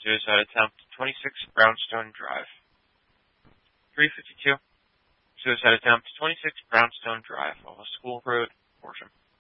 Suicide attempt 26 Brownstone Drive. 352. Suicide attempt 26 Brownstone Drive off a school road, Horsham.